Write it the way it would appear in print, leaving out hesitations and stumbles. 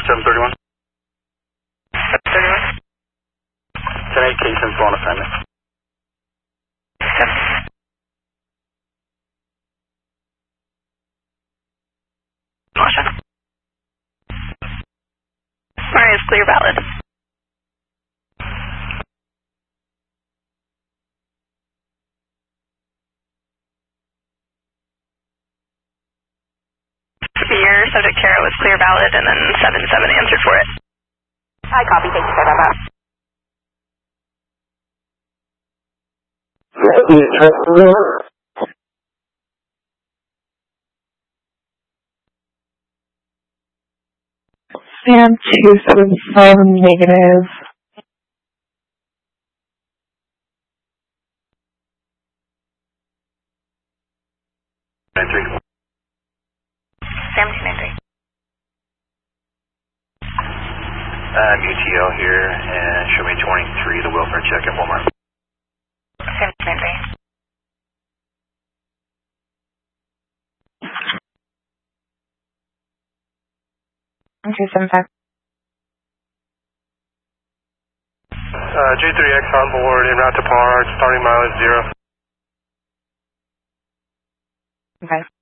731. 731. 10-8, Kingston's on assignment. Motion. Maria's clear valid. Your subject Kara was clear valid and then 7-7 answered for it. I copy, thank you for that. Sam 275 negative. Sam 293. UTL here, and show me 23, the welfare check at Walmart. Sam 293. Okay, 75. J3X on board, en route to Par, starting mileage 0. Okay.